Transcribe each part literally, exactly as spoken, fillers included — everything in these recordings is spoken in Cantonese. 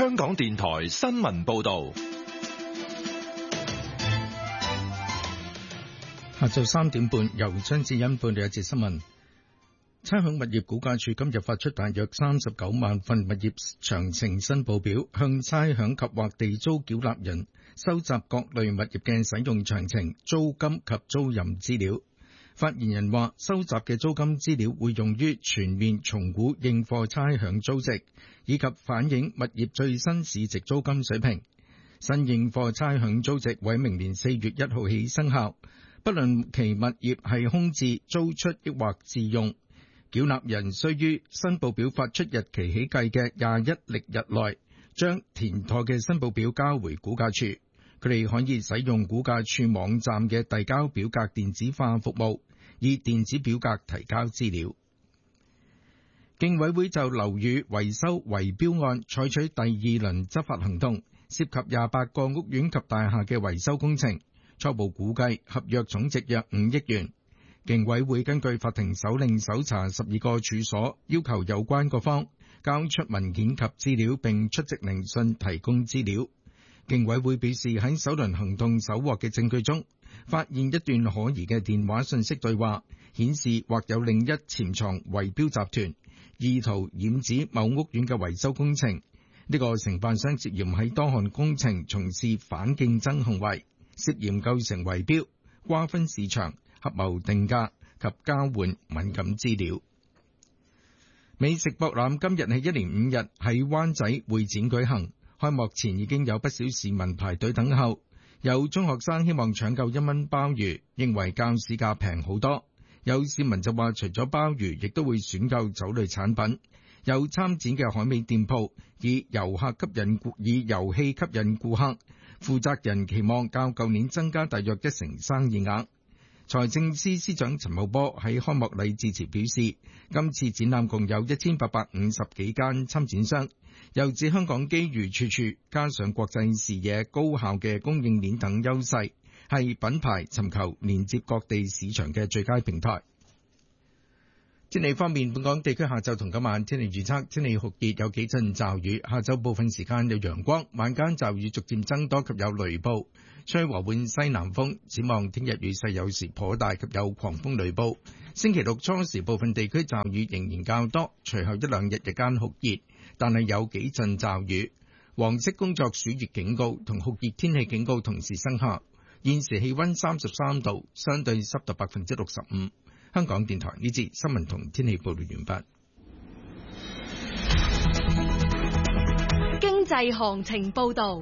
香港電台新聞報道。 下晝三點半，由張志欣報道一節新聞。差餉物業估價署今日發出大約三十九萬份物業詳情申報表，向差餉及或地租繳納人收集各類物業嘅使用詳情、租金及租賃資料。發言人話，收集嘅租金資料會用於全面重估應課差餉租值，以及反映物業最新市值租金水平。新應課差餉租值為明年四月一號起生效，不論其物業係空置、租出抑或自用。繳納人須於申報表發出日期起計嘅廿一曆日內，將填妥嘅申報表交回估價署。佢哋可以使用估價署網站嘅遞交表格電子化服務，以電子表格提交資料。競委會就樓宇維修圍標案採取第二輪執法行動，涉及廿八個屋苑及大廈嘅維修工程，初步估計合約總值約五億元。競委會根據法庭手令搜查十二個處所，要求有關各方交出文件及資料，並出席聆訊提供資料。競委會表示，喺首輪行動搜獲嘅證據中，發現一段可疑嘅電話信息對話，顯示或有另一潛藏圍標集團，意圖染指某屋苑嘅維修工程。呢個承辦商涉嫌喺多項工程從事反競爭行為，涉嫌構成圍標、瓜分市場、合謀定價及交換敏感資料。美食博覽今日係一連五日喺灣仔會展舉行，開幕前已經有不少市民排隊等候。有中學生希望搶購一蚊鮑魚，認為較市價平好多。有市民就話除咗鮑魚，亦都會選購酒類產品。有參展嘅海味店鋪以遊客吸引顧以遊戲吸引顧客，負責人期望較舊年增加大約一成生意額。財政司司長陳茂波喺開幕禮致辭表示，今次展覽共有一千八百五十幾間參展商，又指香港機遇處處，加上國際視野、高效嘅供應鏈等優勢，係品牌尋求連接各地市場嘅最佳平台。天氣方面，本港地區下晝同今晚天氣預測，天氣酷熱，有幾陣驟雨，下晝部分時間有陽光，晚間驟雨逐漸增多及有雷暴，吹和緩西南風。展望聽日雨勢有時頗大及有狂風雷暴。星期六初時部分地區驟雨仍然較多，隨後一兩日日間酷熱，但係有幾陣驟雨。黃色工作暑熱警告同酷熱天氣警告同時生效。現時氣溫三十三度，相對濕度百分之六十五。香港電台呢節新聞同天氣報道完畢。 經濟行情報道。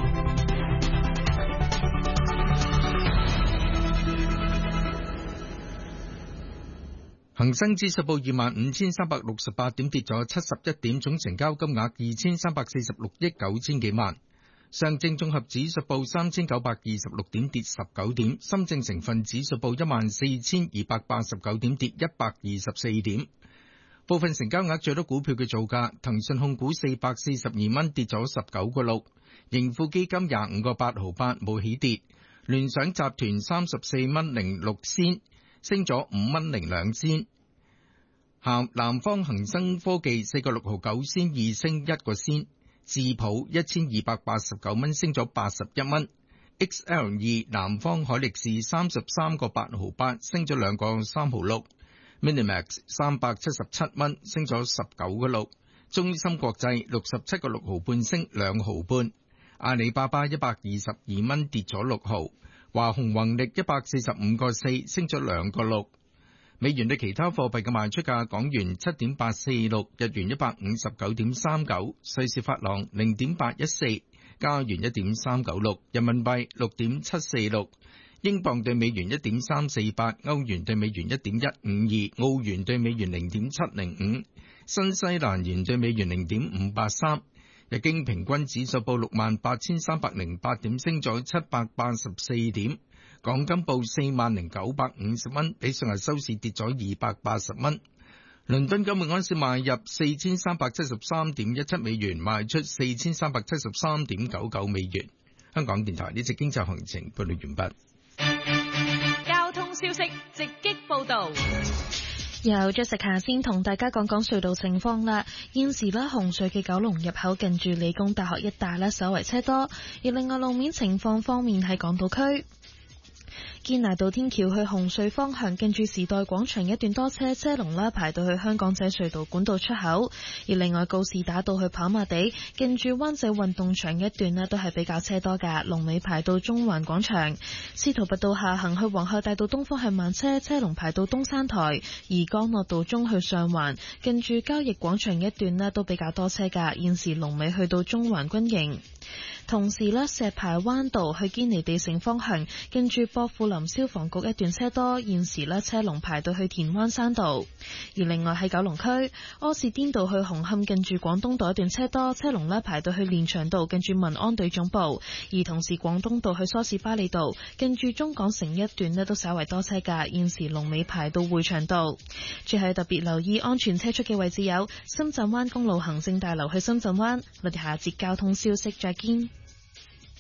恒生指數報二萬五千三百六十八點，跌咗七十一點，總成交金額二千三百四十六億九千幾萬。上證綜合指數報三千九百二十六點，跌十九點。深證成分指數報一萬四千二百八十九點，跌一百二十四點。部分成交額最多股票嘅造價：騰訊控股四百四十二蚊，跌咗十九個六；盈富基金廿五個八毫八，冇起跌；聯想集團三十四蚊零六仙，升咗五蚊零兩仙；南南方恒生科技四個六毫九仙二，升一個仙。智普一千二百八十九蚊，升咗八十一蚊。X L 二南方海力士三十三個八毫八，升咗兩個三毫六。Minimax 三百七十七蚊，升咗十九個六。中芯國際六十七個六毫半，升兩毫半。阿里巴巴一百二十二蚊，跌咗六毫。華虹宏力一百四十五個四，升咗兩個六。美元對其他貨幣嘅賣出價：港元七點八四六，日元一百五十九點三九，瑞士法郎零點八一四，加元一點三九六，人民幣六點七四六，英鎊對美元一點三四八，歐元對美元一點一五二，澳元對美元零點七零五，新西蘭元對美元零點五八三。日經平均指數報六萬八千三百零八點，升咗七百八十四點。港金報四萬零九百五十蚊，比上日收市跌咗二百八十蚊。倫敦金每盎司買入四千三百七十三點一七美元，賣出四千三百七十三點九九美元。香港電台呢節經濟行情報道完畢。 交通消息直擊報道。 由 Jessica 先同大家講講隧道情況啦。現時呢，紅隧嘅九龍入口近住理工大學一帶呢，稍為車多。而另外路面情況方面，喺港島區堅拿道天橋去紅隧方向，近住時代廣場一段多車，車龍啦排到去香港仔隧道管道出口。而另外告士打道去跑馬地，近住灣仔運動場一段呢都係比較車多㗎，龍尾排到中環廣場。司徒拔道下行去皇后大道東方向慢車，車龍排到東山台。而干諾道中去上環，近住交易廣場一段呢都比較多車㗎，現時龍尾去到中環軍營。同時呢，石排灣道去堅尼地城方向，近住薄扶林消防局一段車多，現時呢車龍排到去田灣山道。而另外喺九龍區柯士甸道去紅磡，近住廣東道一段車多，車龍呢排到去連翔道，近住民安隊總部。而同時廣東道去梳士巴利道，近住中港城一段呢都稍為多車㗎，現時龍尾排到匯翔道。最後特別留意安全車速嘅位置有深圳灣公路行政大樓去深圳灣。我哋下節交通消息再見。